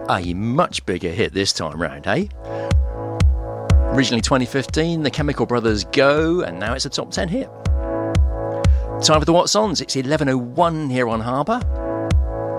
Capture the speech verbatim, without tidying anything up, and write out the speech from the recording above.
a much bigger hit this time round, eh? Originally twenty fifteen, the Chemical Brothers Go, and now it's a top ten hit. Time for the What's Ons. It's eleven oh one here on Harbour.